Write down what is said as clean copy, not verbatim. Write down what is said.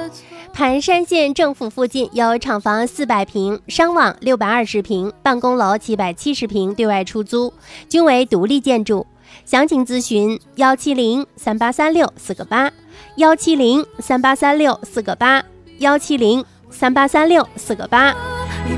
盘山县政府附近有厂房400平、商网620平、办公楼770平对外出租，均为独立建筑。详情咨询170383648，170383648，170383648。